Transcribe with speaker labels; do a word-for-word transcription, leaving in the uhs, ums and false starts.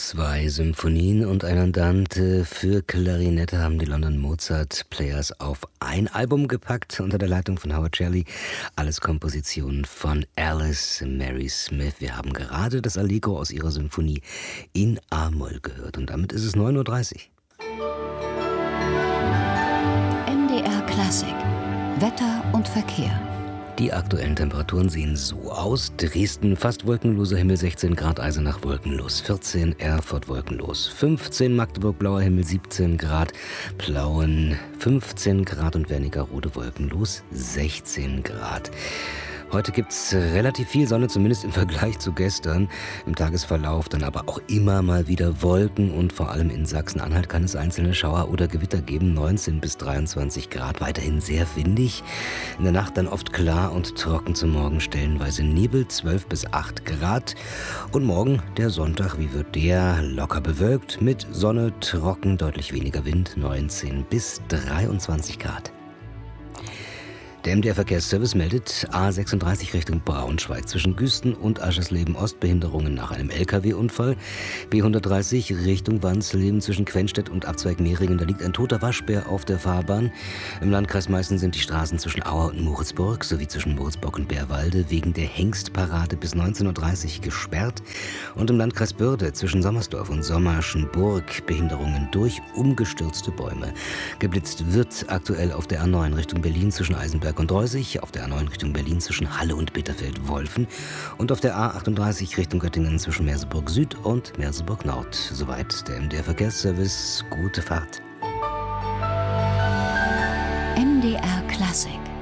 Speaker 1: Zwei Symphonien und ein Andante für Klarinette haben die London Mozart Players auf ein Album gepackt unter der Leitung von Howard Shelley. Alles Kompositionen von Alice Mary Smith. Wir haben gerade das Allegro aus ihrer Symphonie in A-Moll gehört und damit ist es neun Uhr dreißig.
Speaker 2: M D R Klassik. Wetter und Verkehr.
Speaker 1: Die aktuellen Temperaturen sehen so aus. Dresden fast wolkenloser Himmel sechzehn Grad, Eisenach wolkenlos vierzehn, Erfurt wolkenlos fünfzehn, Magdeburg blauer Himmel siebzehn Grad, Plauen fünfzehn Grad und Wernigerode wolkenlos sechzehn Grad. Heute gibt es relativ viel Sonne, zumindest im Vergleich zu gestern. Im Tagesverlauf dann aber auch immer mal wieder Wolken und vor allem in Sachsen-Anhalt kann es einzelne Schauer oder Gewitter geben. neunzehn bis dreiundzwanzig Grad, weiterhin sehr windig. In der Nacht dann oft klar und trocken, zum Morgen stellenweise Nebel, zwölf bis acht Grad. Und morgen, der Sonntag, wie wird der? Locker bewölkt, mit Sonne, trocken, deutlich weniger Wind, neunzehn bis dreiundzwanzig Grad. Der M D R-Verkehrsservice meldet A sechsunddreißig Richtung Braunschweig zwischen Güsten und Aschersleben Ostbehinderungen nach einem L K W-Unfall. B hundertdreißig Richtung Wansleben zwischen Quenstedt und Abzweig Mehringen. Da liegt ein toter Waschbär auf der Fahrbahn. Im Landkreis Meißen sind die Straßen zwischen Auer und Moritzburg sowie zwischen Moritzburg und Bärwalde wegen der Hengstparade bis neunzehn Uhr dreißig gesperrt. Und im Landkreis Börde zwischen Sommersdorf und Sommerschenburg Behinderungen durch umgestürzte Bäume. Geblitzt wird aktuell auf der A neun Richtung Berlin zwischen Eisenberg und Reusig, auf der A neun Richtung Berlin zwischen Halle und Bitterfeld-Wolfen und auf der A achtunddreißig Richtung Göttingen zwischen Merseburg Süd und Merseburg Nord. Soweit der M D R-Verkehrsservice. Gute Fahrt.
Speaker 2: M D R Klassik.